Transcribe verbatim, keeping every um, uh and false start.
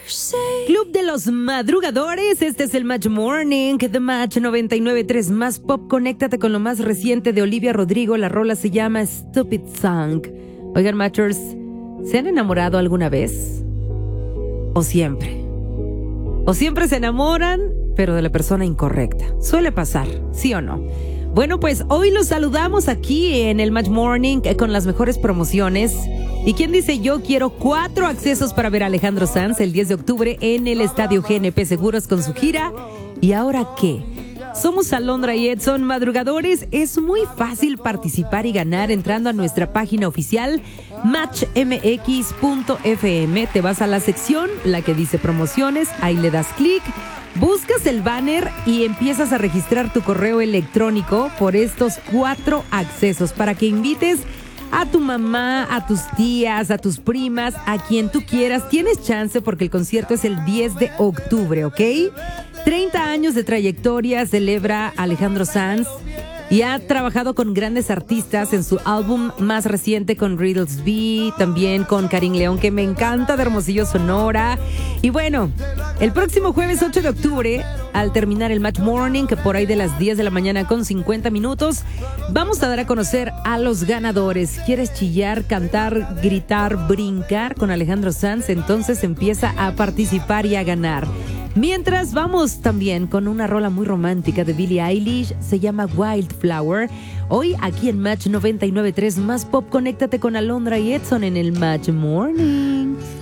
Club de los Madrugadores, este es el Match Morning, The Match noventa y nueve punto tres más pop. Conéctate con lo más reciente de Olivia Rodrigo, la rola se llama Stupid Song. Oigan, Matchers, ¿se han enamorado alguna vez? ¿O siempre? ¿O siempre se enamoran, pero de la persona incorrecta? Suele pasar, ¿sí o no? Bueno, pues hoy los saludamos aquí en el Match Morning con las mejores promociones. ¿Y quién dice yo quiero cuatro accesos para ver a Alejandro Sanz el diez de octubre en el Estadio G N P Seguros con su gira? ¿Y ahora qué? Somos Alondra y Edson Madrugadores. Es muy fácil participar y ganar entrando a nuestra página oficial match m x punto f m. Te vas a la sección, la que dice promociones, ahí le das clic, buscas el banner y empiezas a registrar tu correo electrónico por estos cuatro accesos para que invites a tu mamá, a tus tías, a tus primas, a quien tú quieras. Tienes chance porque el concierto es el diez de octubre, ¿ok? treinta años de trayectoria celebra Alejandro Sanz y ha trabajado con grandes artistas en su álbum más reciente con Riddles B, también con Karim León, que me encanta, de Hermosillo, Sonora. Y bueno, el próximo jueves ocho de octubre, al terminar el Match Morning, que por ahí de las diez de la mañana con cincuenta minutos, vamos a dar a conocer a los ganadores. ¿Quieres chillar, cantar, gritar, brincar con Alejandro Sanz? Entonces empieza a participar y a ganar. Mientras, vamos también con una rola muy romántica de Billie Eilish, se llama Wildflower. Hoy aquí en Match noventa y nueve punto tres más pop, conéctate con Alondra y Edson en el Match Morning.